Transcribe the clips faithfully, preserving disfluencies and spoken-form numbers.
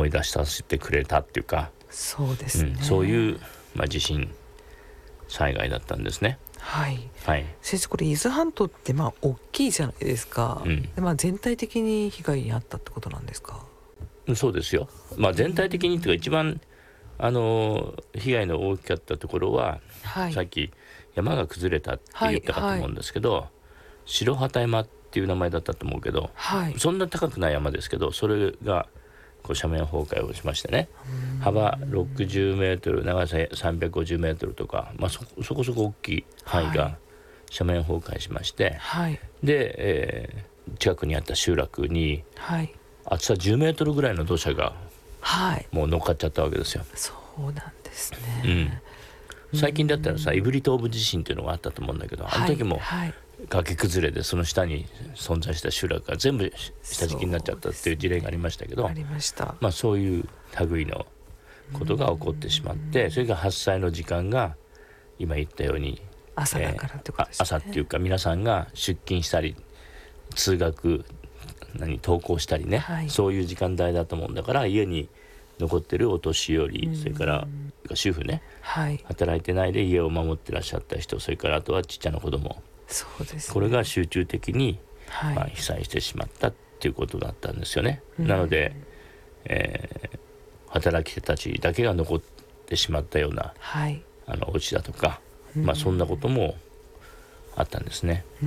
思い出させてくれたっていうか、 そうですね、 うん、そういう、まあ、地震災害だったんですね。 はい、 はい、 先生これ伊豆半島ってまあ大きいじゃないですか、 うんで、まあ、全体的に被害に遭ったってことなんですか？ そうですよ、まあ、全体的にというか一番あの被害の大きかったところは、 はい、 さっき山が崩れたって言ったかと思うんですけど、はいはい、白旗山っていう名前だったと思うけど、 はい、 そんな高くない山ですけど、それがこう斜面崩壊をしましてね、幅ろくじゅうメートル、長ささんびゃくごじゅうメートルとか、まあ、そ, そこそこ大きい範囲が斜面崩壊しまして、はい、で、えー、近くにあった集落に、はい、厚さじゅうメートルぐらいの土砂がもう乗っかっちゃったわけですよ。 そうなんですね、 うん、最近だったらさ、胆振東部地震っていうのがあったと思うんだけど、あの時も崖崩れでその下に存在した集落が全部下敷きになっちゃったっていう事例がありましたけど、 ありました。 まあ、そういう類のことが起こってしまって、それが発災の時間が今言ったように朝だからってことですね、 えー、朝っていうか皆さんが出勤したり通学何登校したりね、はい、そういう時間帯だと思うんだから、家に残ってるお年寄り、それから主婦ね、はい、働いてないで家を守ってらっしゃった人、それからあとはちっちゃな子供、 そうですね、 これが集中的に、 はい、 まあ、被災してしまったっていうことだったんですよね。なので、えー、働き手たちだけが残ってしまったような、はい、あのお家だとか、まあ、そんなこともあったんですね。 うん、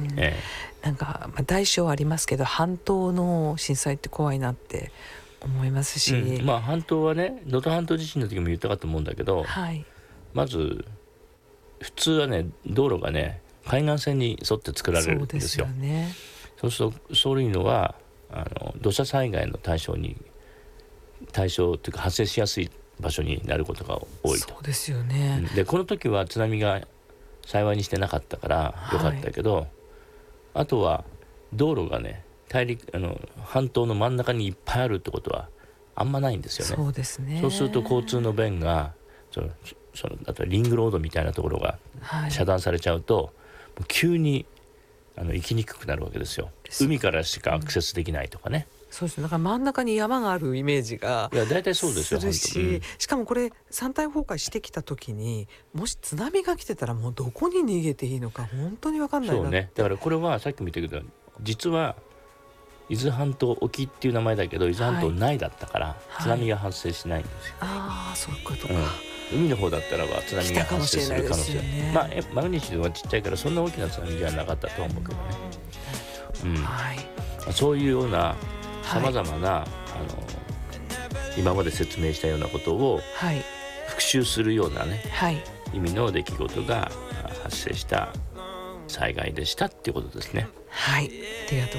えー、なんか、まあ、大小ありますけど半島の震災って怖いなって思いますし、 うん、まあ半島はね、能登半島地震の時も言ったかと思うんだけど、はい、まず普通はね、道路がね海岸線に沿って作られるんですよ。そうですよね。そうするとそういうのはあの土砂災害の対象に対象というか発生しやすい場所になることが多いと。 そうですよね、 うん、でこの時は津波が幸いにしてなかったからよかったけど、はい、あとは道路がね大陸あの半島の真ん中にいっぱいあるってことはあんまないんですよね。 そうですね。 そうすると交通の便がそのそのあとリングロードみたいなところが遮断されちゃうと、はい、もう急にあの行きにくくなるわけですよ。海からしかアクセスできないとかね、 うん、そうですね。だから真ん中に山があるイメージがいや大体そうですよ。 するし、うん、しかもこれ山体崩壊してきた時にもし津波が来てたらもうどこに逃げていいのか本当に分かんないなって。そうね。 だからこれはさっきも言ったけど、実は伊豆半島沖っていう名前だけど伊豆半島内だったから、はい、津波が発生しないんですよ。はい、ああ、そういうことか、 うん、海の方だったらば津波が発生する可能性、 ね、 まあマグニチュードがちっちゃいからそんな大きな津波ではなかったと思うけどね、うん、はい、そういうようなさまざまな、はい、あの今まで説明したようなことを復習するようなね、はい、意味の出来事が発生した災害でしたっていうことですね。 はい、ありがとう